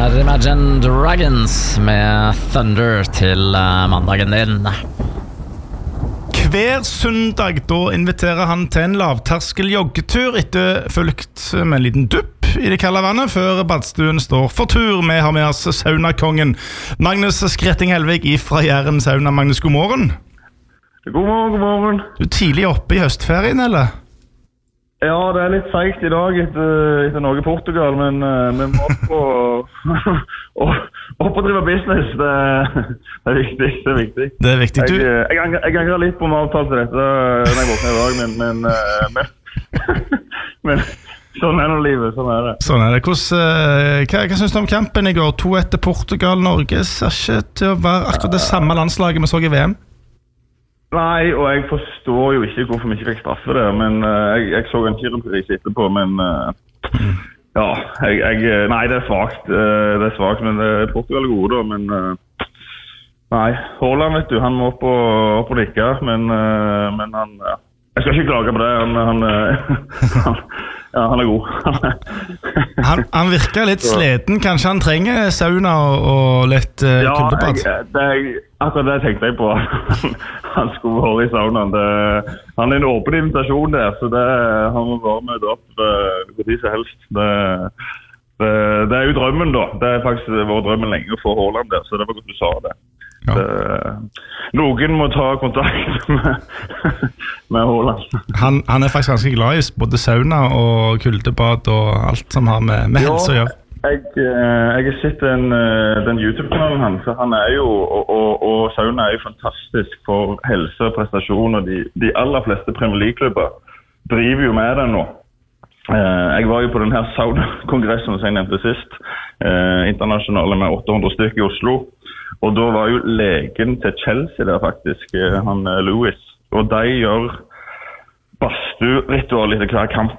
er Imagine Dragons med Thunder til mandagen din. Hver søndag da inviterer han til en lavterskel joggetur etter fulgt med en liten dupp i det kalde vannet før badstuen står for tur. Vi har med oss saunakongen Magnus Skretting Helvig fra Jæren Sauna. Magnus, god morgen. God morgen, god morgen. Du er tidlig oppe i høstferien, eller? Ja, det er litt feigt i dag etter Norge-Portugal, men vi må opp og drive business. Det er viktig, det er viktig. Det er viktig. Jeg angrer litt på med avtale til dette når jeg våkner i dag, men sånn er nå livet, sånn er det. Sånn er det. Hva synes du om kampen i går? 2-1 til Portugal. Norge ser ikke til å være akkurat det samme landslaget vi så i VM. Nei, og jeg forstår jo ikke hvorfor vi ikke fikk straffe det, men jeg så en kirurgpris etterpå, men ja, nei, det er svagt, men Portugal er gode da, men nei, Haaland, vet du, han må opp og nikke, men han, ja. Jeg skal ikke klage på det, han er god. han virker litt sliten, kanskje han trenger sauna og litt kuldebad? Ja, akkurat det tenkte jeg på. Han skulle være i saunaen. Han er en åpen invitasjon der, så han må bare møte opp hvor de som helst. Det er jo drømmen da. Det er faktisk vår drømmen lenge å få Haaland der, så det var godt du sa det. Ja. Noen må ta kontakt med Haaland. Han er faktisk ganske glad i både sauna og kuldebad og alt som har med helse å gjøre. Jeg har sett den YouTube-kanalen hans, så han er jo, og sauna er jo fantastisk for helse og prestasjon, og de aller fleste Premier League-klubber driver jo med det nå. Jeg var jo på denne sauna-kongressen som jeg nevnte sist, internasjonale med 800 stykker i Oslo, og da var jo legen til Chelsea der faktisk, han Lewis, og de gjør badstu-ritual etter hver kamp.